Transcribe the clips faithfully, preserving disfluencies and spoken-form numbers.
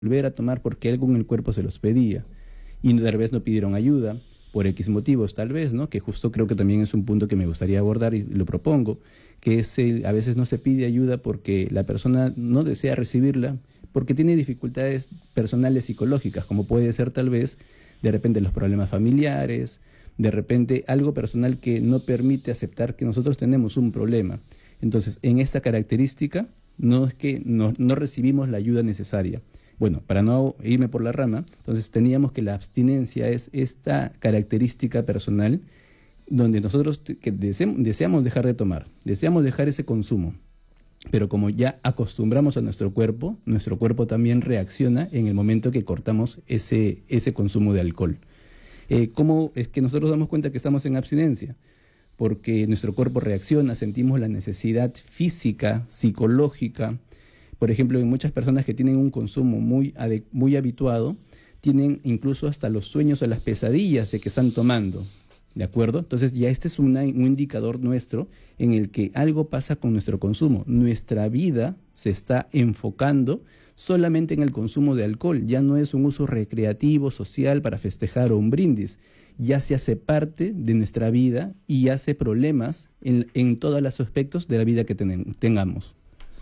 volver a tomar porque algo en el cuerpo se los pedía y tal vez no pidieron ayuda por X motivos, tal vez, ¿no? Que justo creo que también es un punto que me gustaría abordar y lo propongo, que es el, a veces no se pide ayuda porque la persona no desea recibirla, porque tiene dificultades personales psicológicas, como puede ser tal vez de repente los problemas familiares, de repente algo personal que no permite aceptar que nosotros tenemos un problema. Entonces, en esta característica, no es que no, no recibimos la ayuda necesaria. Bueno, para no irme por la rama, entonces teníamos que la abstinencia es esta característica personal donde nosotros que deseamos, deseamos dejar de tomar, deseamos dejar ese consumo, pero como ya acostumbramos a nuestro cuerpo, nuestro cuerpo también reacciona en el momento que cortamos ese, ese consumo de alcohol. Eh, ¿Cómo es que nosotros damos cuenta que estamos en abstinencia? Porque nuestro cuerpo reacciona, sentimos la necesidad física, psicológica. Por ejemplo, en muchas personas que tienen un consumo muy, muy habituado, tienen incluso hasta los sueños o las pesadillas de que están tomando, ¿de acuerdo? Entonces ya este es una, un indicador nuestro en el que algo pasa con nuestro consumo. Nuestra vida se está enfocando solamente en el consumo de alcohol, ya no es un uso recreativo, social, para festejar o un brindis, ya se hace parte de nuestra vida y hace problemas en, en todos los aspectos de la vida que ten, tengamos.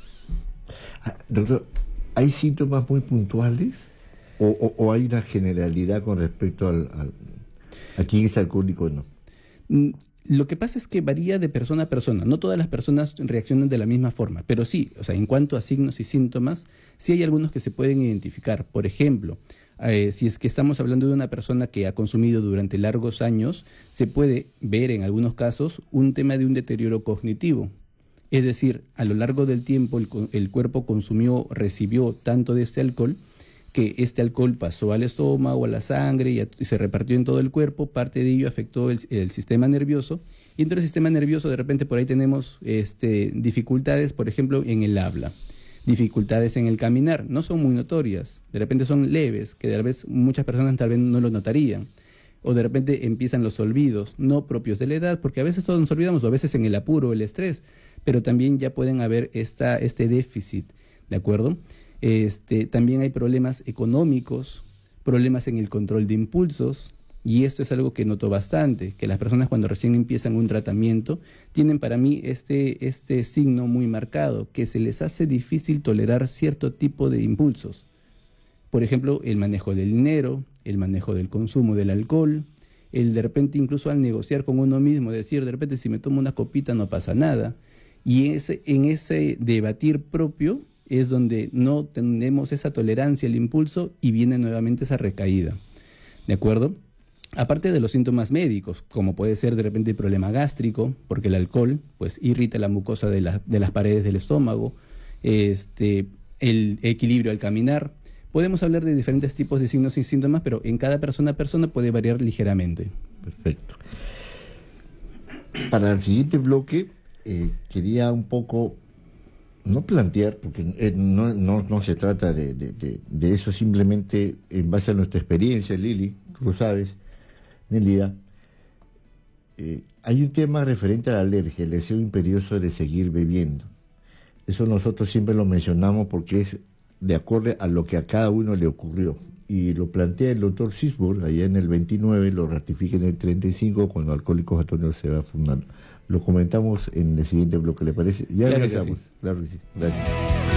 Ah, doctor, ¿hay síntomas muy puntuales o, o, o hay una generalidad con respecto al, al, a quién es alcohólico o no? Lo que pasa es que varía de persona a persona. No todas las personas reaccionan de la misma forma, pero sí, o sea, en cuanto a signos y síntomas, sí hay algunos que se pueden identificar. Por ejemplo, eh, si es que estamos hablando de una persona que ha consumido durante largos años, se puede ver en algunos casos un tema de un deterioro cognitivo. Es decir, a lo largo del tiempo el, el cuerpo consumió, recibió tanto de este alcohol, que este alcohol pasó al estómago, a la sangre y, a, y se repartió en todo el cuerpo. Parte de ello afectó el, el sistema nervioso, y dentro del sistema nervioso de repente por ahí tenemos este, dificultades, por ejemplo, en el habla, dificultades en el caminar, no son muy notorias, de repente son leves, que de vez muchas personas tal vez no lo notarían, o de repente empiezan los olvidos, no propios de la edad, porque a veces todos nos olvidamos, o a veces en el apuro, el estrés, pero también ya pueden haber esta, este déficit, ¿de acuerdo? Este, también hay problemas económicos, problemas en el control de impulsos, y esto es algo que noto bastante, que las personas cuando recién empiezan un tratamiento tienen para mí este, este signo muy marcado, que se les hace difícil tolerar cierto tipo de impulsos. Por ejemplo, el manejo del dinero, el manejo del consumo del alcohol, el de repente incluso al negociar con uno mismo, decir de repente si me tomo una copita no pasa nada, y ese, en ese debatir propio es donde no tenemos esa tolerancia al impulso y viene nuevamente esa recaída, ¿de acuerdo? Aparte de los síntomas médicos, como puede ser de repente el problema gástrico, porque el alcohol pues irrita la mucosa de, la, de las paredes del estómago, este, el equilibrio al caminar. Podemos hablar de diferentes tipos de signos y síntomas, pero en cada persona a persona puede variar ligeramente. Perfecto. Para el siguiente bloque, eh, quería un poco... no plantear, porque eh, no, no, no se trata de, de, de, de eso, simplemente en base a nuestra experiencia, Lili, tú lo sabes, Nelida, eh, hay un tema referente a la alergia, el deseo imperioso de seguir bebiendo. Eso nosotros siempre lo mencionamos porque es de acuerdo a lo que a cada uno le ocurrió. Y lo plantea el doctor Sisburg, allá en el veintinueve, lo ratifica en el treinta y cinco, cuando Alcohólicos Anónimos se va fundando. Lo comentamos en el siguiente bloque, ¿le parece? Ya claro regresamos. sí. Claro que sí. Gracias.